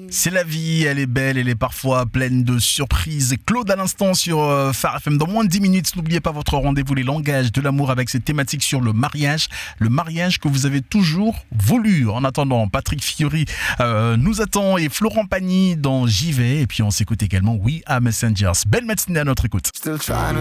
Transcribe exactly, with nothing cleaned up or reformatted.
C'est la vie, elle est belle, elle est parfois pleine de surprises. Claude à l'instant sur euh, Phare F M. Dans moins de dix minutes, n'oubliez pas votre rendez-vous Les Langages de l'amour avec cette thématique sur le mariage. Le mariage que vous avez toujours voulu. En attendant, Patrick Fiori euh, nous attend et Florent Pagny dans J'y vais. Et puis on s'écoute également We Are Messengers. Belle matinée à notre écoute.